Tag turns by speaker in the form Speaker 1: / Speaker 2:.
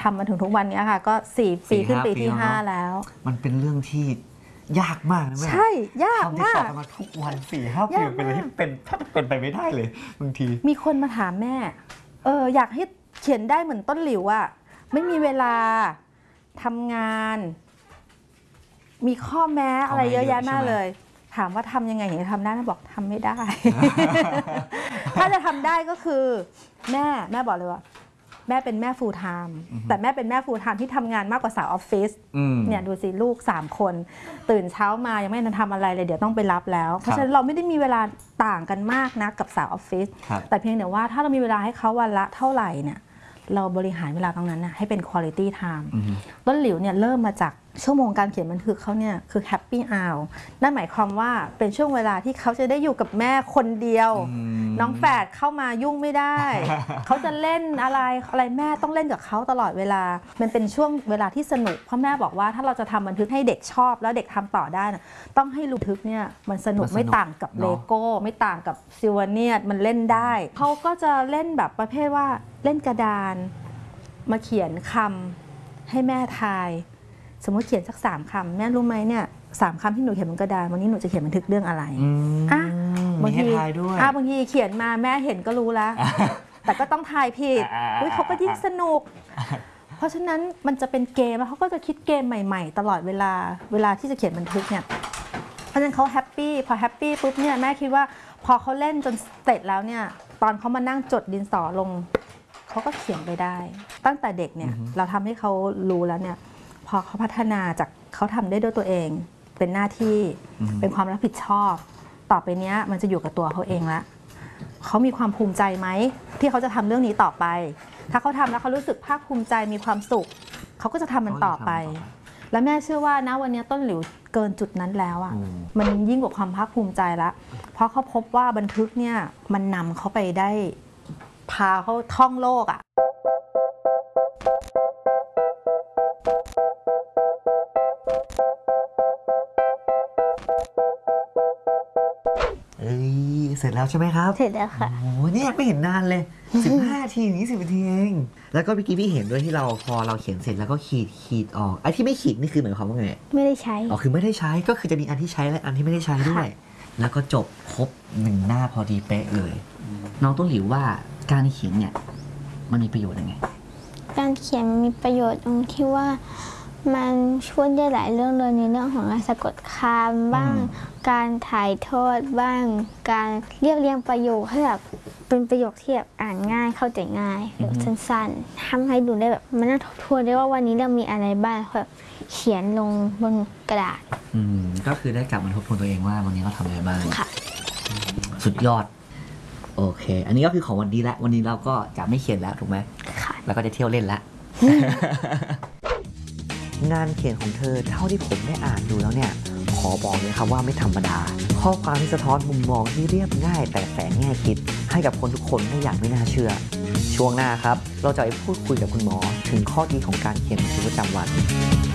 Speaker 1: ทำมาถึงทุกวันนี้ค่ะก็4 ปีขึ้นปีที่ 5แล้ว
Speaker 2: มันเป็นเรื่องที่ยากมากนะแม่
Speaker 1: ใช่ยากมาก
Speaker 2: ทำที่สอนมาทุกวัน4-5 ปีเป็นอะไรที่เป็นถ้าเป็นไปไม่ได้เลยบางที
Speaker 1: มีคนมาถามแม่อยากให้เขียนได้เหมือนต้นหลิวอะไม่มีเวลาทำงานมีข้อแม้อะไรเยอะแยะมากเลยถามว่าทำยังไงถึงจะทำได้แม่บอกทำไม่ได้ ถ้าจะทำได้ก็คือแม่บอกเลยว่าแม่เป็นแม่ full time แต่แม่เป็นแม่ full time ที่ทำงานมากกว่าสาวออฟฟิศเนี่ยดูสิลูก3 คนตื่นเช้ามายังไม่ทันทำอะไรเลยเดี๋ยวต้องไปรับแล้วเพราะฉะนั้นเราไม่ได้มีเวลาต่างกันมากนะกับสาวออฟฟิศแต่เพียงแต่ว่าถ้าเรามีเวลาให้เขาวันละเท่าไหร่เนี่ยเราบริหารเวลาตรงนั้นนะให้เป็น quality time ต้นหลิวเนี่ยเริ่มมาจากชั่วโมงการเขียนบันทึกเขาเนี่ยคือ happy hour นั่นหมายความว่าเป็นช่วงเวลาที่เขาจะได้อยู่กับแม่คนเดียวน้องแฝดเข้ามายุ่งไม่ได้ เขาจะเล่นอะไรแม่ต้องเล่นกับเขาตลอดเวลามันเป็นช่วงเวลาที่สนุกเพราะแม่บอกว่าถ้าเราจะทำบันทึกให้เด็กชอบแล้วเด็กทำต่อได้นะต้องให้บันทึกเนี่ยมันสนุกไม่ต่างกับเลโก้ไม่ต่างกับซิลวาเนียมันเล่นได้เขาก็จะเล่นแบบประเภทว่าเล่นกระดานมาเขียนคำให้แม่ทายสมมติเขียนสัก3 คำแม่รู้ไหมเนี่ย3 คำที่หนูเขียนบนกระดานวันนี้หนูจะเขียนบันทึกเรื่องอะไร
Speaker 2: บางที
Speaker 1: บางทีเขียนมาแม่เห็นก็รู้แล้ว แต่ก็ต้องทายผิดเขาก็ยิ่งสนุกเพราะฉะนั้นมันจะเป็นเกมแล้วเขาก็จะคิดเกมใหม่ๆตลอดเวลาที่จะเขียนบันทึกเนี่ยเพราะฉะนั้นเขาแฮปปี้พอแฮปปี้ปุ๊บเนี่ยแม่คิดว่าพอเขาเล่นจนเสร็จแล้วเนี่ยตอนเขามานั่งจดดินสอลงเขาก็เขียนไปได้ตั้งแต่เด็กเนี่ยเราทำให้เขารู้แล้วเนี่ยพอเขาพัฒนาจากเขาทำได้ด้วยตัวเองเป็นหน้าที่เป็นความรับผิดชอบต่อไปเนี้ยมันจะอยู่กับตัวเขาเองละเขามีความภูมิใจไหมที่เขาจะทำเรื่องนี้ต่อไปถ้าเขาทำแล้วเขารู้สึกภาคภูมิใจมีความสุขเขาก็จะทำมันต่อไปและแม่เชื่อว่านะวันนี้ต้นหลิวเกินจุดนั้นแล้วอ่ะมันยิ่งกว่าความภาคภูมิใจละเพราะเขาพบว่าบันทึกเนี่ยมันนำเขาไปได้พาเขาท่องโลกอ่ะ
Speaker 2: เสร็จแล้วใช่ไหมครับ
Speaker 3: เสร็จแล้วค่ะ
Speaker 2: โอ้เนี่ยไม่เห็นนานเลย15 นาที20 นาทีเองแล้วก็เมื่อกี้พี่เห็นด้วยที่พอเราเขียนเสร็จแล้วก็ขีดออกไอ้ที่ไม่ขีดนี่คือหมายความว่าไง
Speaker 3: ไม่ได้ใช้
Speaker 2: คือไม่ได้ใช้ก็คือจะมีอันที่ใช้และอันที่ไม่ได้ใช้ด้วยแล้วก็จบครบ1 หน้าพอดีเป๊ะเลยน้องต้นหลิวว่าการเขียนเนี่ยมันมีประโยชน์ยังไง
Speaker 3: การเขียนมีประโยชน์ตรงที่ว่ามันช่วยได้หลายเรื่องเลยในเรื่องของการสะกดคำบ้างการถ่ายทอดบ้างการเรียงประโยคให้แบบเป็นประโยคที่แบบอ่านง่ายเข้าใจง่ายแบบสั้นๆทำให้ดูได้แบบมันน่าทบทวนได้ว่าวันนี้เรามีอะไรบ้างแบบเขียนลงบนกระดาษ
Speaker 2: ก็คือได้กลับมาทบทวนตัวเองว่าวันนี้เราทำอะไรบ้างสุดยอดโอเคอันนี้ก็คือของวันนี้ละวันนี้เราก็จะไม่เขียนแล้วถูกไหม
Speaker 3: ค่ะ
Speaker 2: แล้วก็จะเที่ยวเล่นละงานเขียนของเธอเท่าที่ผมได้อ่านดูแล้วเนี่ยขอบอกเลยครับว่าไม่ธรรมดาข้อความที่สะท้อนมุมมองที่เรียบง่ายแต่แฝงแง่คิดให้กับคนทุกคนได้อย่างไม่น่าเชื่อช่วงหน้าครับเราจะไปพูดคุยกับคุณหมอถึงข้อดีของการเขียนบันทึกประจำวัน